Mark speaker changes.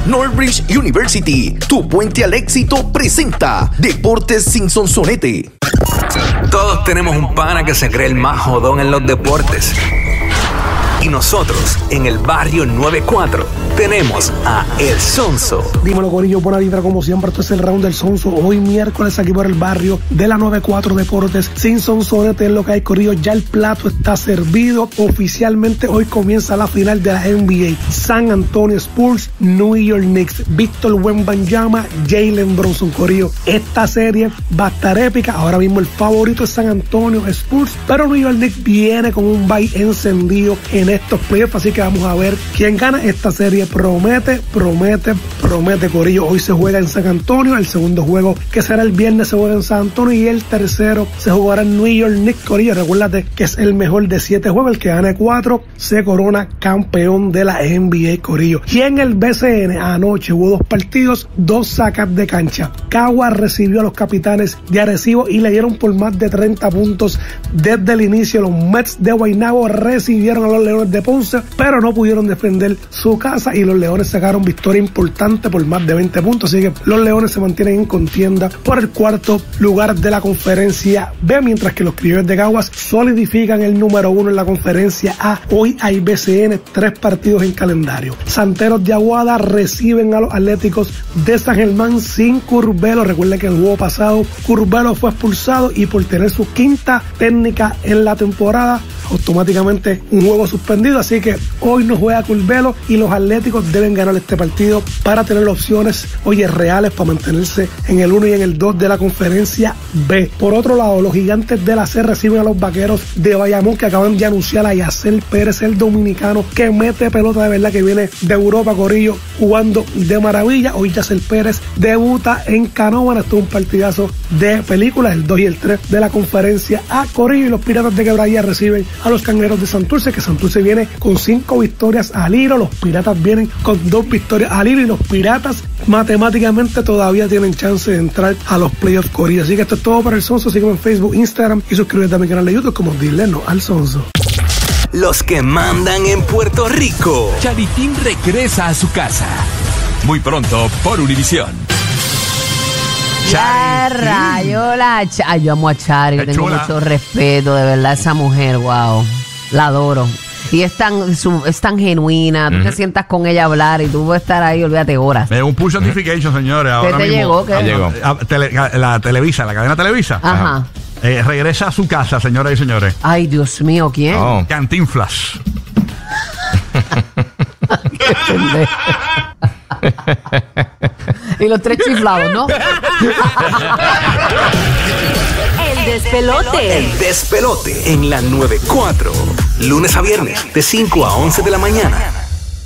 Speaker 1: Northbridge University, tu puente al éxito, presenta Deportes sin Sonsonete.
Speaker 2: Todos tenemos un pana que se cree el más jodón en los deportes. Y nosotros, en el barrio 94, tenemos a El Sonso.
Speaker 3: Dímelo, corillo, buena vibra como siempre. Esto es el round del Sonso. Hoy miércoles aquí por el barrio de la 94 Deportes sin Sonsonete es lo que hay, corillo. Ya el plato está servido. Oficialmente hoy comienza la final de la NBA. San Antonio Spurs, New York Knicks. Víctor Wembanyama, Jalen Brunson, corillo. Esta serie va a estar épica. Ahora mismo el favorito es San Antonio Spurs, pero New York Knicks viene con un bye encendido en estos playoffs, así que vamos a ver quién gana esta serie. Promete, corillo. Hoy se juega en San Antonio, el segundo juego que será el viernes se juega en San Antonio y el tercero se jugará en New York Knicks, corillo. Recuérdate que es el mejor de 7 juegos, el que gane 4 se corona campeón de la NBA, corillo. Y en el BCN anoche hubo 2 partidos, 2 sacas de cancha. Caguas recibió a los Capitanes de Arecibo y le dieron por más de 30 puntos desde el inicio. Los Mets de Guaynabo recibieron a los Leones de Ponce, pero no pudieron defender su casa y los Leones sacaron victoria importante por más de 20 puntos, así que los Leones se mantienen en contienda por el cuarto lugar de la conferencia B, mientras que los Criollos de Caguas solidifican el número 1 en la conferencia A. Hoy hay BCN, 3 partidos en calendario. Santeros de Aguada reciben a los Atléticos de San Germán sin Curbelo. Recuerden que en el juego pasado Curbelo fue expulsado y por tener su quinta técnica en la temporada, automáticamente un juego suspendido, así que hoy no juega Curbelo y los Atléticos deben ganar este partido para tener opciones, reales para mantenerse en el 1 y en el 2 de la conferencia B. Por otro lado, los Gigantes de la C reciben a los Vaqueros de Bayamón, que acaban de anunciar a Yacel Pérez, el dominicano que mete pelota de verdad, que viene de Europa, corillo, jugando de maravilla. Hoy Yacel Pérez debuta en Canóvana. Esto es un partidazo de películas, el 2 y el 3 de la conferencia A, corillo. Y los Piratas de Quebradilla reciben a los Cangrejeros de Santurce, que Santurce viene con 5 victorias al hilo, los Piratas vienen con 2 victorias al hilo y los Piratas matemáticamente todavía tienen chance de entrar a los playoffs, corillo. Así que esto es todo para el Sonso. Sígueme en Facebook, Instagram y suscríbete a mi canal de YouTube como Dile No al Sonso.
Speaker 2: Los que mandan en Puerto Rico.
Speaker 4: Charitín regresa a su casa. Muy pronto por Univisión.
Speaker 5: Ya rayola. Yo amo a Chari, tengo
Speaker 4: chula.
Speaker 5: Mucho respeto, de verdad, esa mujer, wow, la adoro. Y es tan genuina, tú te sientas con ella a hablar y tú puedes estar ahí, olvídate, horas.
Speaker 6: Un push notification, señores.
Speaker 5: ¿Qué
Speaker 6: Ahora
Speaker 5: te
Speaker 6: mismo,
Speaker 5: llegó? ¿Qué?
Speaker 6: llegó. La Televisa, la cadena Televisa.
Speaker 5: Ajá.
Speaker 6: Regresa a su casa, señoras y señores.
Speaker 5: Ay, Dios mío, ¿quién?
Speaker 6: Oh. Cantinflas.
Speaker 5: Qué pendejo. Y los 3 chiflados, ¿no?
Speaker 7: El despelote.
Speaker 2: El despelote en la 94. Lunes a viernes, de 5 a 11 de la mañana.